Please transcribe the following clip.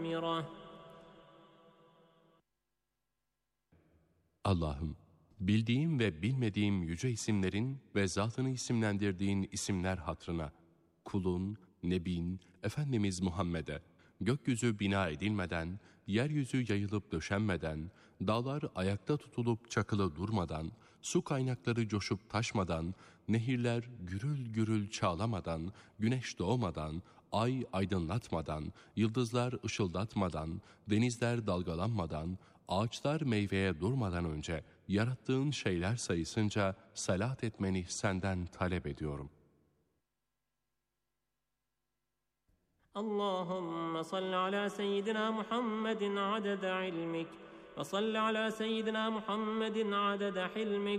الآخرة. Allah'ım, bildiğim ve bilmediğim yüce isimlerin ve zatını isimlendirdiğin isimler hatırına, kulun, Nebin, Efendimiz Muhammed'e, gökyüzü bina edilmeden, yeryüzü yayılıp döşenmeden, dağlar ayakta tutulup çakılı durmadan, su kaynakları coşup taşmadan, nehirler gürül gürül çağlamadan, güneş doğmadan, ay aydınlatmadan, yıldızlar ışıldatmadan, denizler dalgalanmadan, ağaçlar meyveye durmadan önce yarattığın şeyler sayısınca salat etmeni senden talep ediyorum. اللهم صل على سيدنا محمد عدد علمك وصل على سيدنا محمد عدد حلمك